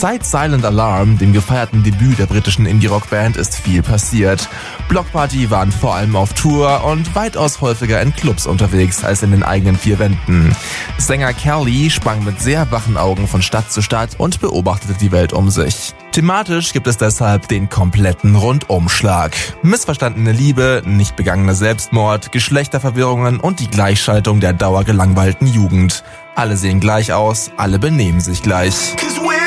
Seit Silent Alarm, dem gefeierten Debüt der britischen Indie-Rock-Band, ist viel passiert. Bloc Party waren vor allem auf Tour und weitaus häufiger in Clubs unterwegs als in den eigenen vier Wänden. Sänger Kelly sprang mit sehr wachen Augen von Stadt zu Stadt und beobachtete die Welt um sich. Thematisch gibt es deshalb den kompletten Rundumschlag. Missverstandene Liebe, nicht begangener Selbstmord, Geschlechterverwirrungen und die Gleichschaltung der dauergelangweilten Jugend. Alle sehen gleich aus, alle benehmen sich gleich.